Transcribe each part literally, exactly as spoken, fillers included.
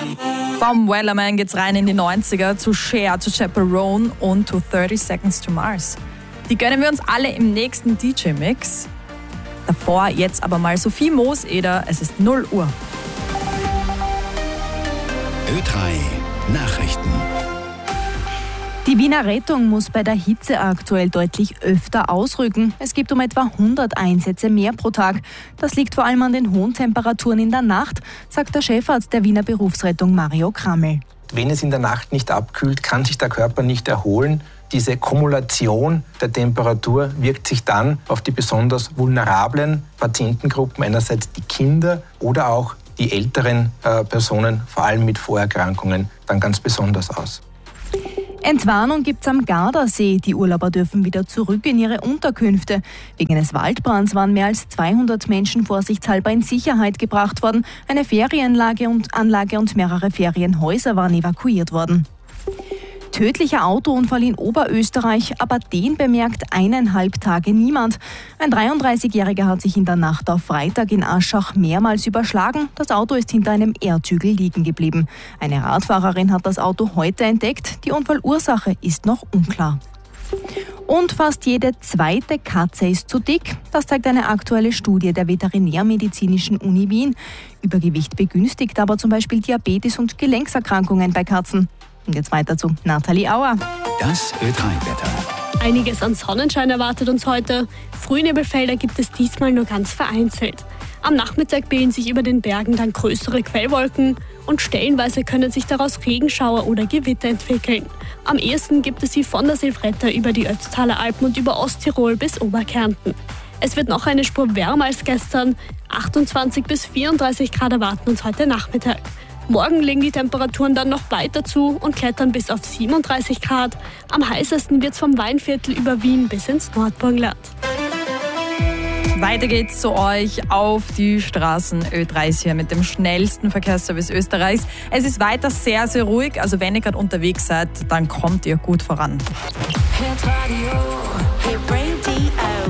Vom Wellerman geht's rein in die neunziger zu Cher, zu Chaperone und to thirty Seconds to Mars. Die gönnen wir uns alle im nächsten D J-Mix. Davor jetzt aber mal Sophie Mooseder, es ist null Uhr. Ö drei Nachrichten. Die Wiener Rettung muss bei der Hitze aktuell deutlich öfter ausrücken. Es gibt um etwa hundert Einsätze mehr pro Tag. Das liegt vor allem an den hohen Temperaturen in der Nacht, sagt der Chefarzt der Wiener Berufsrettung Mario Krammel. Wenn es in der Nacht nicht abkühlt, kann sich der Körper nicht erholen. Diese Kumulation der Temperatur wirkt sich dann auf die besonders vulnerablen Patientengruppen, einerseits die Kinder oder auch die älteren äh, Personen, vor allem mit Vorerkrankungen, dann ganz besonders aus. Entwarnung gibt's am Gardasee. Die Urlauber dürfen wieder zurück in ihre Unterkünfte. Wegen eines Waldbrands waren mehr als zweihundert Menschen vorsichtshalber in Sicherheit gebracht worden. Eine Ferienanlage und, Anlage und mehrere Ferienhäuser waren evakuiert worden. Tödlicher Autounfall in Oberösterreich, aber den bemerkt eineinhalb Tage niemand. Ein dreiunddreißigjähriger hat sich in der Nacht auf Freitag in Aschach mehrmals überschlagen. Das Auto ist hinter einem Erdhügel liegen geblieben. Eine Radfahrerin hat das Auto heute entdeckt. Die Unfallursache ist noch unklar. Und fast jede zweite Katze ist zu dick. Das zeigt eine aktuelle Studie der Veterinärmedizinischen Uni Wien. Übergewicht begünstigt aber zum Beispiel Diabetes und Gelenkserkrankungen bei Katzen. Und jetzt weiter zu Nathalie Auer. Das Ö drei Wetter. Einiges an Sonnenschein erwartet uns heute. Frühnebelfelder gibt es diesmal nur ganz vereinzelt. Am Nachmittag bilden sich über den Bergen dann größere Quellwolken und stellenweise können sich daraus Regenschauer oder Gewitter entwickeln. Am ehesten gibt es sie von der Silvretta über die Ötztaler Alpen und über Osttirol bis Oberkärnten. Es wird noch eine Spur wärmer als gestern. achtundzwanzig bis vierunddreißig Grad erwarten uns heute Nachmittag. Morgen legen die Temperaturen dann noch weiter zu und klettern bis auf siebenunddreißig Grad. Am heißesten wird es vom Weinviertel über Wien bis ins Nordburgenland. Weiter geht's zu euch auf die Straßen. Ö drei ist hier mit dem schnellsten Verkehrsservice Österreichs. Es ist weiter sehr, sehr ruhig. Also wenn ihr gerade unterwegs seid, dann kommt ihr gut voran. Hit Radio, Hit Radio.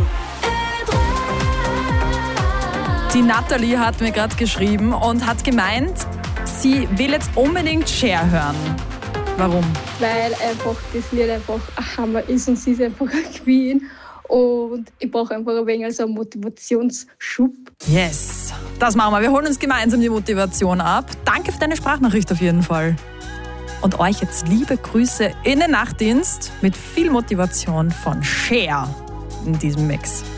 Die Nathalie hat mir gerade geschrieben und hat gemeint, sie will jetzt unbedingt Cher hören. Warum? Weil einfach das Lied einfach ein Hammer ist und sie ist einfach eine Queen. Und ich brauche einfach ein wenig so einen Motivationsschub. Yes, das machen wir. Wir holen uns gemeinsam die Motivation ab. Danke für deine Sprachnachricht auf jeden Fall. Und euch jetzt liebe Grüße in den Nachtdienst mit viel Motivation von Cher in diesem Mix.